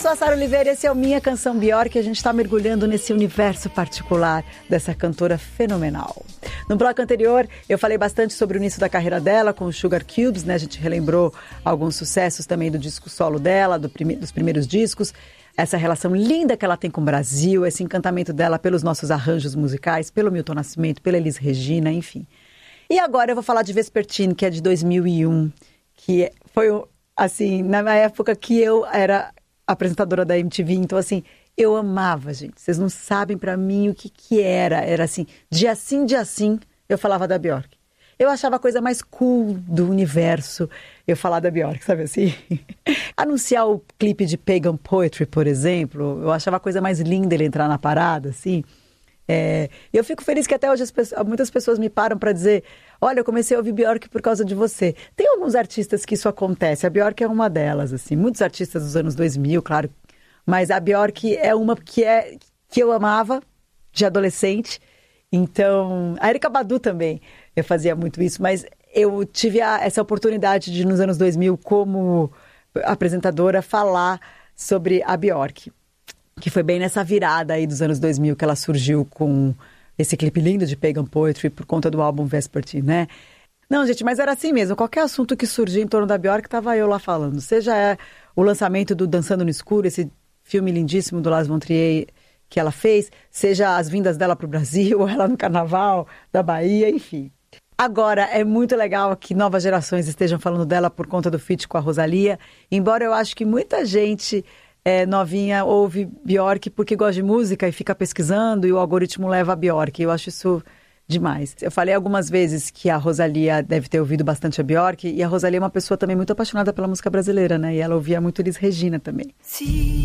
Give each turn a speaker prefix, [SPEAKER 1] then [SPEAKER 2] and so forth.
[SPEAKER 1] sou a Sara Oliveira e esse é o Minha Canção Björk, e a gente está mergulhando nesse universo particular dessa cantora fenomenal. No bloco anterior, eu falei bastante sobre o início da carreira dela com os Sugar Cubes, né? A gente relembrou alguns sucessos também do disco solo dela, dos primeiros discos. Essa relação linda que ela tem com o Brasil, esse encantamento dela pelos nossos arranjos musicais, pelo Milton Nascimento, pela Elis Regina, enfim. E agora eu vou falar de Vespertine, que é de 2001, que foi, assim, na época que eu era apresentadora da MTV, então, assim, eu amava, gente. Vocês não sabem pra mim o que era. Era assim, dia sim, eu falava da Björk. Eu achava a coisa mais cool do universo eu falar da Björk, sabe assim? Anunciar o clipe de Pagan Poetry, por exemplo, eu achava a coisa mais linda ele entrar na parada, assim. Eu fico feliz que até hoje muitas pessoas me param para dizer: olha, eu comecei a ouvir Björk por causa de você. Tem alguns artistas que isso acontece, a Björk é uma delas, assim, muitos artistas dos anos 2000, claro, mas a Björk é uma que eu amava de adolescente. Então, a Erykah Badu também, eu fazia muito isso, mas eu tive essa oportunidade de, nos anos 2000, como apresentadora, falar sobre a Björk, que foi bem nessa virada aí dos anos 2000 que ela surgiu com esse clipe lindo de Pagan Poetry por conta do álbum Vespertine, né? Não, gente, mas era assim mesmo. Qualquer assunto que surgia em torno da Björk, tava eu lá falando. Seja o lançamento do Dançando no Escuro, esse filme lindíssimo do Lars von Trier que ela fez, seja as vindas dela pro Brasil, ela no Carnaval da Bahia, enfim. Agora, é muito legal que novas gerações estejam falando dela por conta do feat com a Rosalía, embora eu acho que muita gente novinha ouve Björk porque gosta de música e fica pesquisando e o algoritmo leva a Björk. Eu acho isso demais. Eu falei algumas vezes que a Rosalía deve ter ouvido bastante a Björk, e a Rosalía é uma pessoa também muito apaixonada pela música brasileira, né? E ela ouvia muito Elis Regina também. Sim.